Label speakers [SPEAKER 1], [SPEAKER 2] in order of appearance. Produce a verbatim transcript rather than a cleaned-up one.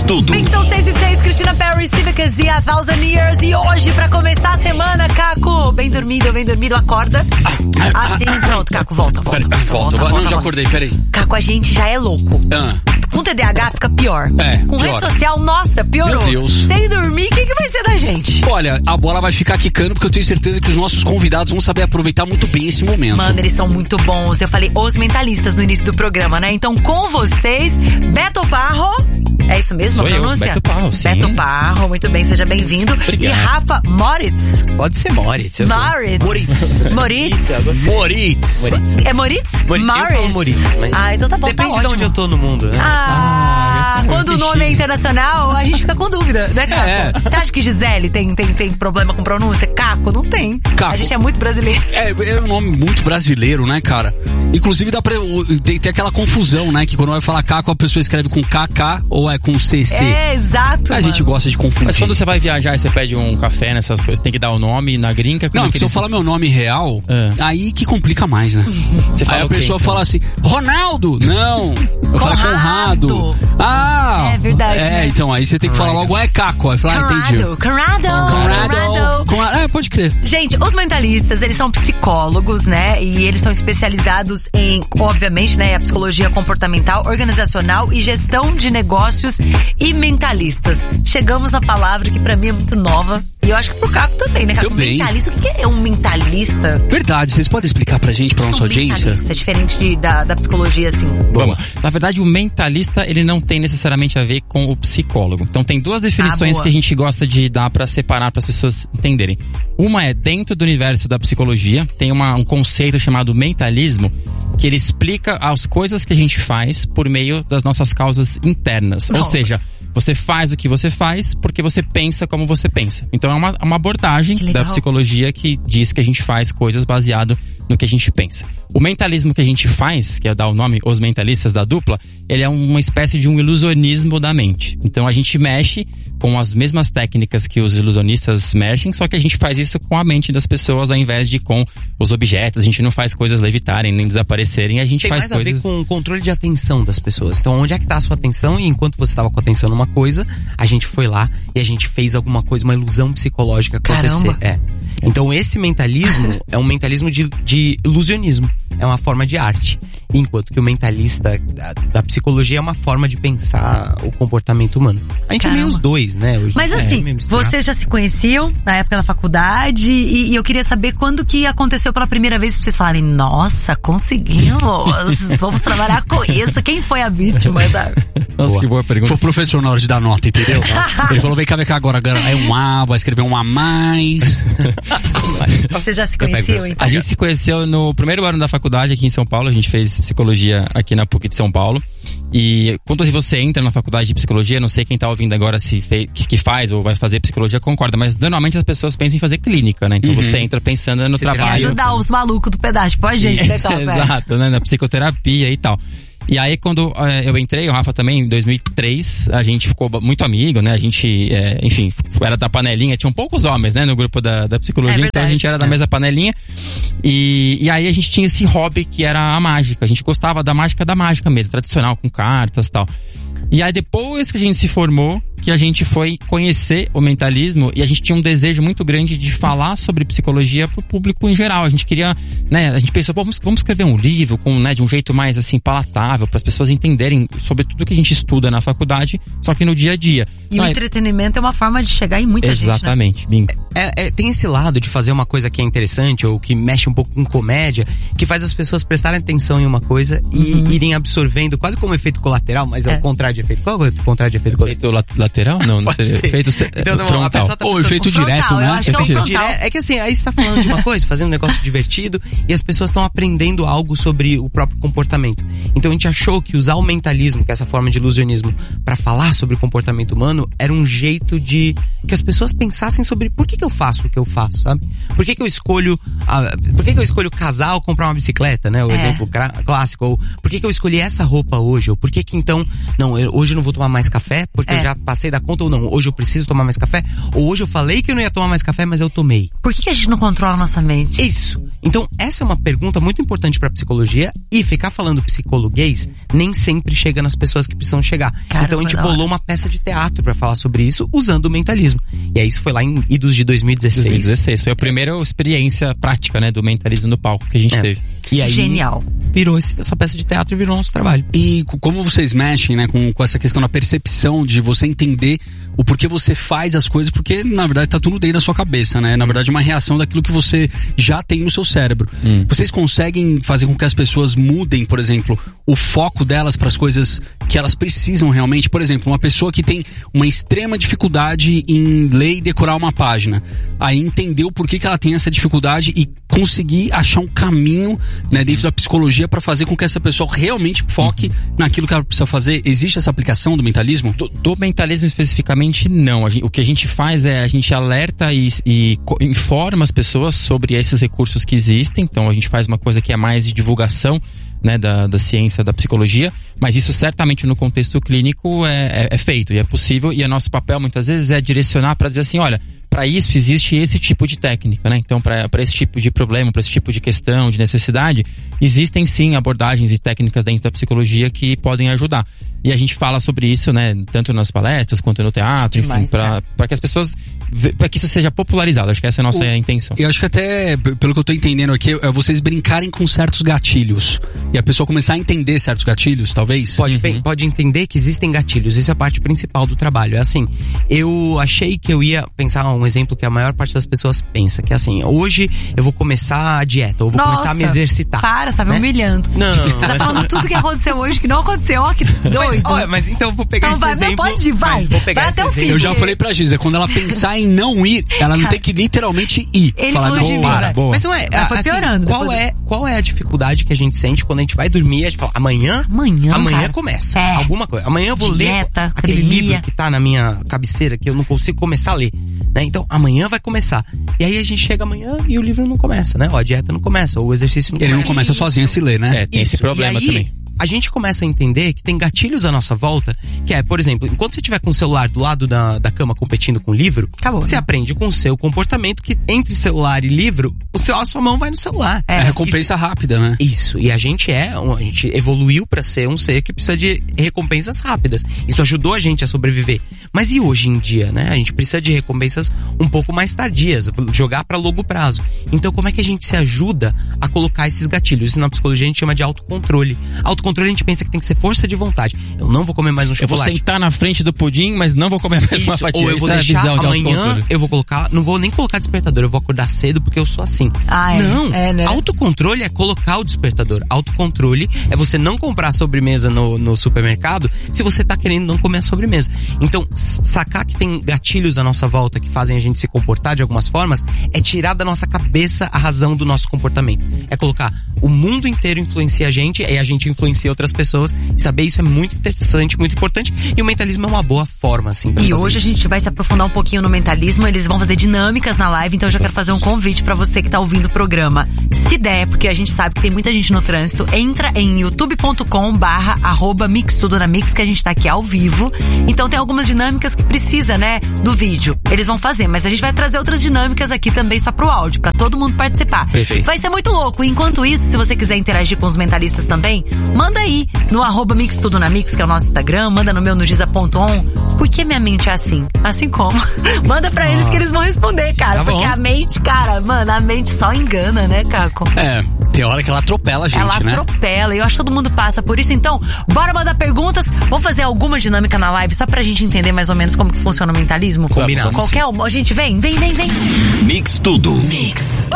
[SPEAKER 1] tudo.
[SPEAKER 2] Bem que são seis e seis, Cristina Perry, Steve Kazia, A Thousand Years. E hoje, pra começar a semana, Caco, bem dormido, bem dormido, acorda. Assim, pronto, Caco, volta, volta.
[SPEAKER 3] Peraí, volta, volta, volta,
[SPEAKER 2] volta,
[SPEAKER 3] não, já acordei, peraí.
[SPEAKER 2] Caco, a gente já é louco.
[SPEAKER 3] Ah.
[SPEAKER 2] Com T D A H fica pior.
[SPEAKER 3] É,
[SPEAKER 2] Com
[SPEAKER 3] pior.
[SPEAKER 2] rede social, nossa, piorou.
[SPEAKER 3] Meu Deus.
[SPEAKER 2] Sem dormir, o que, que vai ser da gente?
[SPEAKER 3] Olha, a bola vai ficar quicando porque eu tenho certeza que os nossos convidados vão saber aproveitar muito bem esse momento.
[SPEAKER 2] Mano, eles são muito bons. Eu falei os mentalistas no início do programa, né? Então, com vocês, Beto Parro. É isso mesmo,
[SPEAKER 4] Sou
[SPEAKER 2] a
[SPEAKER 4] eu,
[SPEAKER 2] pronúncia?
[SPEAKER 4] Beto Parro, sim.
[SPEAKER 2] Beto Parro, muito bem, seja bem-vindo.
[SPEAKER 4] Obrigado.
[SPEAKER 2] E Rafa Moritz.
[SPEAKER 4] Pode ser Moritz. eu
[SPEAKER 2] Moritz.
[SPEAKER 4] Moritz.
[SPEAKER 2] Moritz.
[SPEAKER 3] Moritz.
[SPEAKER 4] Moritz.
[SPEAKER 2] É Moritz?
[SPEAKER 4] Moritz. Eu falo Moritz, mas
[SPEAKER 2] Ah, então tá bom,
[SPEAKER 4] depende
[SPEAKER 2] tá
[SPEAKER 4] de
[SPEAKER 2] ótimo.
[SPEAKER 4] onde eu tô no mundo, né?
[SPEAKER 2] Ah,
[SPEAKER 4] Ah,
[SPEAKER 2] quando o nome é internacional, a gente fica com dúvida, né, Caco?
[SPEAKER 3] É.
[SPEAKER 2] Você acha que Gisele tem, tem, tem problema com pronúncia? Caco, não tem.
[SPEAKER 3] Caco.
[SPEAKER 2] A gente é muito brasileiro.
[SPEAKER 3] É, é um nome muito brasileiro, né, cara? Inclusive dá pra, tem, tem aquela confusão, né? Que quando vai falar Caco, a pessoa escreve com K K ou é com C C.
[SPEAKER 2] É, exato.
[SPEAKER 3] A
[SPEAKER 2] mano.
[SPEAKER 3] gente gosta de confundir.
[SPEAKER 4] Mas quando você vai viajar e você pede um café nessas coisas, tem que dar o nome na gringa?
[SPEAKER 3] Não,
[SPEAKER 4] como é
[SPEAKER 3] porque
[SPEAKER 4] que
[SPEAKER 3] se eu
[SPEAKER 4] eles-
[SPEAKER 3] falar meu nome real,
[SPEAKER 4] É.
[SPEAKER 3] aí que complica mais, né?
[SPEAKER 4] Você fala
[SPEAKER 3] Aí a
[SPEAKER 4] o quê,
[SPEAKER 3] pessoa
[SPEAKER 4] então?
[SPEAKER 3] fala assim, Ronaldo! Não! Eu falo
[SPEAKER 2] Conrado.
[SPEAKER 3] Conrado. Ah!
[SPEAKER 2] É verdade,
[SPEAKER 3] É,
[SPEAKER 2] né?
[SPEAKER 3] então, aí você tem que falar logo, ah, é Caco. Aí fala, ah, entendi.
[SPEAKER 2] Conrado, Conrado,
[SPEAKER 3] Conrado.
[SPEAKER 2] Conrado.
[SPEAKER 3] Conrado. É, pode crer.
[SPEAKER 2] Gente, os mentalistas, eles são psicólogos, né? E eles são especializados em, obviamente, né? A psicologia comportamental, organizacional e gestão de negócios e mentalistas. Chegamos à palavra que pra mim é muito nova. E eu acho que pro Caco também, né, Caco?
[SPEAKER 3] Também.
[SPEAKER 2] Mentalista, o que que é um mentalista?
[SPEAKER 3] Verdade, vocês podem explicar pra gente, pra nossa
[SPEAKER 2] um
[SPEAKER 3] audiência?
[SPEAKER 2] mentalista, diferente de- da, da psicologia, assim.
[SPEAKER 4] Vamos. Na verdade, o mentalista, ele não tem necessariamente a ver com o psicólogo. Então tem duas definições
[SPEAKER 2] Ah, boa.
[SPEAKER 4] que a gente gosta de dar pra separar, para as pessoas entenderem. Uma é dentro do universo da psicologia, tem uma, um conceito chamado mentalismo, que ele explica as coisas que a gente faz por meio das nossas causas internas. Ou
[SPEAKER 2] Nossa.
[SPEAKER 4] seja, você faz o que você faz porque você pensa como você pensa. Então é uma, uma abordagem
[SPEAKER 2] Que legal.
[SPEAKER 4] da psicologia que diz que a gente faz coisas baseado no que a gente pensa. O mentalismo que a gente faz, que é dar o nome Os Mentalistas da Dupla, ele é uma espécie de um ilusionismo da mente. Então a gente mexe com as mesmas técnicas que os ilusionistas mexem, só que a gente faz isso com a mente das pessoas ao invés de com os objetos. A gente não faz coisas levitarem nem desaparecerem, a gente
[SPEAKER 5] Tem
[SPEAKER 4] faz
[SPEAKER 5] mais a ver
[SPEAKER 4] coisas...
[SPEAKER 5] com o controle de atenção das pessoas. Então, onde é que tá a sua atenção? E enquanto você estava com a atenção numa coisa, a gente foi lá e a gente fez alguma coisa, uma ilusão psicológica acontecer.
[SPEAKER 2] Caramba.
[SPEAKER 5] É. Então, esse mentalismo é um mentalismo de, de ilusionismo. É uma forma de arte. Enquanto que o mentalista da, da psicologia é uma forma de pensar o comportamento humano. A gente
[SPEAKER 2] Caramba.
[SPEAKER 5] é meio os dois, né? Hoje
[SPEAKER 2] Mas
[SPEAKER 5] é
[SPEAKER 2] assim,
[SPEAKER 5] meio misturado.
[SPEAKER 2] vocês já se conheciam na época da faculdade e, e eu queria saber quando que aconteceu pela primeira vez pra vocês falarem, nossa, conseguimos, vamos trabalhar com isso. Quem foi a vítima, sabe?
[SPEAKER 4] Nossa,
[SPEAKER 3] Boa.
[SPEAKER 4] que boa pergunta.
[SPEAKER 3] Foi o professor na hora de dar nota, entendeu? Ele falou, vem cá, vem cá agora, agora é um A, vai escrever um A mais.
[SPEAKER 2] Vocês já se
[SPEAKER 5] Eu pego
[SPEAKER 2] conheciam,
[SPEAKER 5] você.
[SPEAKER 2] então?
[SPEAKER 4] A gente se conheceu no primeiro ano da faculdade aqui em São Paulo. A gente fez psicologia aqui na PUC de São Paulo. E quando você entra na faculdade de psicologia, não sei quem tá ouvindo agora se fez, que faz ou vai fazer psicologia, concorda. Mas normalmente as pessoas pensam em fazer clínica, né? Então você entra pensando no
[SPEAKER 5] Você
[SPEAKER 2] É
[SPEAKER 4] trabalho.
[SPEAKER 2] ajudar os malucos do pedaço, tipo a gente, né, Caco?
[SPEAKER 4] Exato, né? Na psicoterapia e tal. E aí, quando eh, eu entrei, o Rafa também, em dois mil e três, a gente ficou muito amigo, né? A gente, eh, enfim, era da panelinha. Tinham poucos homens, né? No grupo da, da psicologia.
[SPEAKER 2] É
[SPEAKER 4] então a
[SPEAKER 2] verdade.
[SPEAKER 4] gente era da mesma panelinha. E, e aí a gente tinha esse hobby que era a mágica. A gente gostava da mágica da mágica mesmo, tradicional, com cartas e tal. E aí depois que a gente se formou, que a gente foi conhecer o mentalismo e a gente tinha um desejo muito grande de falar sobre psicologia pro público em geral. A gente queria, né, a gente pensou, pô, vamos, vamos escrever um livro com, né, de um jeito mais assim palatável para as pessoas entenderem sobre tudo que a gente estuda na faculdade, só que no dia a dia.
[SPEAKER 2] E
[SPEAKER 4] Não,
[SPEAKER 2] o
[SPEAKER 4] é-
[SPEAKER 2] entretenimento é uma forma de chegar em muita gente, né?
[SPEAKER 4] Exatamente, bingo.
[SPEAKER 5] É, é, tem esse lado de fazer uma coisa que é interessante ou que mexe um pouco com comédia, que faz as pessoas prestarem atenção em uma coisa e irem absorvendo, quase como efeito colateral, mas é,
[SPEAKER 2] É.
[SPEAKER 5] o contrário de efeito. Qual é o contrário de efeito colateral?
[SPEAKER 4] Efeito la- lateral? Não, não
[SPEAKER 5] Pode
[SPEAKER 4] sei.
[SPEAKER 5] ser.
[SPEAKER 4] Efeito se-
[SPEAKER 5] Então, não, a
[SPEAKER 4] frontal.
[SPEAKER 5] pessoa tá
[SPEAKER 3] Ou
[SPEAKER 5] pensando-
[SPEAKER 3] efeito
[SPEAKER 2] O frontal,
[SPEAKER 3] direto,
[SPEAKER 2] eu
[SPEAKER 3] né?
[SPEAKER 2] acho que é o
[SPEAKER 5] Efeito
[SPEAKER 2] frontal.
[SPEAKER 5] dire- É que assim, aí você tá falando de uma coisa, fazendo um negócio divertido e as pessoas estão aprendendo algo sobre o próprio comportamento. Então a gente achou que usar o mentalismo, que é essa forma de ilusionismo, pra falar sobre o comportamento humano, era um jeito de que as pessoas pensassem sobre por que que eu faço o que eu faço, sabe? Por que que eu escolho a, por que que eu escolho casar ou comprar uma bicicleta, né? O
[SPEAKER 2] É.
[SPEAKER 5] exemplo cra- clássico. Ou por que que eu escolhi essa roupa hoje? Ou por que que então, não, eu, hoje eu não vou tomar mais café porque
[SPEAKER 2] É.
[SPEAKER 5] eu já passei passei da conta ou não. Hoje eu preciso tomar mais café. Ou hoje eu falei que eu não ia tomar mais café, mas eu tomei.
[SPEAKER 2] Por que, que a gente não controla a nossa mente?
[SPEAKER 5] Isso. Então, essa é uma pergunta muito importante pra psicologia. E ficar falando psicologuês nem sempre chega nas pessoas que precisam chegar.
[SPEAKER 2] Cara,
[SPEAKER 5] então a gente
[SPEAKER 2] da
[SPEAKER 5] bolou
[SPEAKER 2] hora.
[SPEAKER 5] uma peça de teatro pra falar sobre isso, usando o mentalismo. E aí isso foi lá em idos de dois mil e dezesseis.
[SPEAKER 4] dois mil e dezesseis. Foi a primeira experiência prática, né, do mentalismo no palco que a gente
[SPEAKER 5] É.
[SPEAKER 4] teve.
[SPEAKER 5] E aí
[SPEAKER 2] Genial.
[SPEAKER 5] virou esse- essa peça de teatro e virou nosso trabalho.
[SPEAKER 3] E c- como vocês mexem, né, com, com essa questão da percepção de você entender o porquê você faz as coisas, porque na verdade tá tudo dentro da sua cabeça, né? Na verdade é uma reação daquilo que você já tem no seu cérebro. Vocês conseguem fazer com que as pessoas mudem, por exemplo, o foco delas para as coisas que elas precisam realmente? Por exemplo, uma pessoa que tem uma extrema dificuldade em ler e decorar uma página, aí entender o porquê que ela tem essa dificuldade e conseguir achar um caminho, né, dentro da psicologia para fazer com que essa pessoa realmente foque naquilo que ela precisa fazer. Existe essa aplicação do mentalismo?
[SPEAKER 4] Do, do mentalismo especificamente, não. A gente- o que a gente faz é a gente alerta e, e co- informa as pessoas sobre esses recursos que existem. Então a gente faz uma coisa que é mais de divulgação, né, da, da ciência, da psicologia, mas isso certamente no contexto clínico é, é, é feito e é possível, e o nosso papel muitas vezes é direcionar para dizer assim, olha, para isso existe esse tipo de técnica, né? Então, para esse tipo de problema, para esse tipo de questão, de necessidade, existem sim abordagens e técnicas dentro da psicologia que podem ajudar. E a gente fala sobre isso, né? Tanto nas palestras quanto no teatro,
[SPEAKER 2] Demais,
[SPEAKER 4] enfim, para para que as pessoas, para que isso seja popularizado. Acho que essa é a nossa intenção.
[SPEAKER 3] Eu acho que até, p- pelo que eu tô entendendo aqui, é vocês brincarem com certos gatilhos. E a pessoa começar a entender certos gatilhos, talvez?
[SPEAKER 5] Pode, pe- pode entender que existem gatilhos. Isso é a parte principal do trabalho. É assim, eu achei que eu ia pensar um exemplo que a maior parte das pessoas pensa, que é assim, hoje eu vou começar a dieta, ou vou
[SPEAKER 2] Nossa,
[SPEAKER 5] começar a me exercitar.
[SPEAKER 2] Para, você tá me
[SPEAKER 5] né?
[SPEAKER 2] humilhando.
[SPEAKER 5] Não.
[SPEAKER 2] Você tá falando tudo que aconteceu hoje que não aconteceu. Ó, que doido.
[SPEAKER 5] Olha, mas então eu vou pegar
[SPEAKER 2] Então
[SPEAKER 5] esse
[SPEAKER 2] vai, não,
[SPEAKER 5] exemplo.
[SPEAKER 2] pode ir, vai.
[SPEAKER 5] mas Vou pegar
[SPEAKER 2] Vai
[SPEAKER 5] esse
[SPEAKER 2] até o fim.
[SPEAKER 5] exemplo.
[SPEAKER 3] Eu já
[SPEAKER 2] Porque-
[SPEAKER 3] falei pra Giz, é quando ela pensar em não ir, ela não
[SPEAKER 2] Cara,
[SPEAKER 3] tem que literalmente ir.
[SPEAKER 2] ele
[SPEAKER 3] Falar,
[SPEAKER 2] falou
[SPEAKER 3] não,
[SPEAKER 2] de mim,
[SPEAKER 3] para.
[SPEAKER 2] né?
[SPEAKER 4] boa.
[SPEAKER 5] Mas não é,
[SPEAKER 2] Mas foi
[SPEAKER 5] assim,
[SPEAKER 2] piorando
[SPEAKER 5] qual
[SPEAKER 2] depois.
[SPEAKER 5] é, qual é a dificuldade que a gente sente quando a gente vai dormir e a gente fala, amanhã,
[SPEAKER 2] Amanhã,
[SPEAKER 5] amanhã
[SPEAKER 2] cara.
[SPEAKER 5] começa.
[SPEAKER 2] É.
[SPEAKER 5] Alguma coisa. Amanhã eu vou
[SPEAKER 2] Dieta,
[SPEAKER 5] ler aquele
[SPEAKER 2] academia.
[SPEAKER 5] livro que tá na minha cabeceira que eu não consigo começar a ler. Né? Então, amanhã vai começar. E aí a gente chega amanhã e o livro não começa, né? Ou a dieta não começa, ou o exercício não
[SPEAKER 3] Ele
[SPEAKER 5] começa.
[SPEAKER 3] não começa sozinho a se ler, né?
[SPEAKER 4] É, tem esse
[SPEAKER 5] Isso.
[SPEAKER 4] problema
[SPEAKER 5] E aí,
[SPEAKER 4] também.
[SPEAKER 5] a gente começa a entender que tem gatilhos à nossa volta, que é, por exemplo, enquanto você estiver com o celular do lado da, da cama competindo com o livro,
[SPEAKER 2] Acabou,
[SPEAKER 5] você
[SPEAKER 2] né?
[SPEAKER 5] aprende com o seu comportamento que entre celular e livro, o seu, a sua mão vai no celular.
[SPEAKER 3] É, recompensa rápida, né?
[SPEAKER 5] Isso, e a gente é, um- a gente evoluiu pra ser um ser que precisa de recompensas rápidas. Isso ajudou a gente a sobreviver. Mas e hoje em dia, né? A gente precisa de recompensas um pouco mais tardias, jogar pra longo prazo. Então, como é que a gente se ajuda a colocar esses gatilhos? Isso na psicologia a gente chama de autocontrole. Autocontrole a gente pensa que tem que ser força de vontade. Eu não vou comer mais um
[SPEAKER 4] Eu vou
[SPEAKER 5] chocolate.
[SPEAKER 4] sentar na frente do pudim, mas não vou comer mais uma
[SPEAKER 5] Isso,
[SPEAKER 4] fatia.
[SPEAKER 5] ou eu vou
[SPEAKER 4] Essa é a
[SPEAKER 5] deixar
[SPEAKER 4] visão de
[SPEAKER 5] amanhã,
[SPEAKER 4] autocontrole.
[SPEAKER 5] eu vou colocar, não vou nem colocar despertador, eu vou acordar cedo porque eu sou assim.
[SPEAKER 2] Ah, é.
[SPEAKER 5] Não,
[SPEAKER 2] É, né?
[SPEAKER 5] autocontrole é colocar o despertador. Autocontrole é você não comprar sobremesa no, no supermercado se você tá querendo não comer a sobremesa. Então, s- sacar que tem gatilhos à nossa volta que fazem a gente se comportar de algumas formas é tirar da nossa cabeça a razão do nosso comportamento. É colocar o mundo inteiro influencia a gente e a gente influencia outras pessoas. E saber isso é muito interessante, muito importante. E o mentalismo é uma boa forma, assim, pra
[SPEAKER 2] E
[SPEAKER 5] fazer
[SPEAKER 2] hoje
[SPEAKER 5] isso.
[SPEAKER 2] a gente vai se aprofundar um pouquinho no mentalismo. Eles vão fazer dinâmicas na live, então eu já quero fazer um convite pra você que tá ouvindo o programa. Se der, porque a gente sabe que tem muita gente no trânsito, entra em youtube ponto com barra arroba mix tudo na mix, que a gente tá aqui ao vivo. Então tem algumas dinâmicas que precisa, né, do vídeo. Eles vão fazer, mas a gente vai trazer outras dinâmicas aqui também só pro áudio, pra todo mundo participar.
[SPEAKER 4] Perfeito.
[SPEAKER 2] Vai ser muito louco. Enquanto isso, se você quiser interagir com os mentalistas também, manda aí no arroba mix tudo na mix, que é o nosso Instagram, manda no meu no giza ponto on. Por que minha mente é assim? Assim como? Manda pra eles que eles vão responder, cara.
[SPEAKER 5] Tá bom.
[SPEAKER 2] Porque a mente, cara, mano, a mente só engana, né, Caco?
[SPEAKER 3] É, tem hora que ela atropela a gente,
[SPEAKER 2] Ela
[SPEAKER 3] né?
[SPEAKER 2] atropela, e eu acho que todo mundo passa por isso. Então, bora mandar perguntas. Vamos fazer alguma dinâmica na live, só pra gente entender mais ou menos como que funciona o mentalismo?
[SPEAKER 5] Combinado.
[SPEAKER 2] Qualquer uma. Gente, vem, vem, vem, vem.
[SPEAKER 1] Mix Tudo.
[SPEAKER 2] Mix.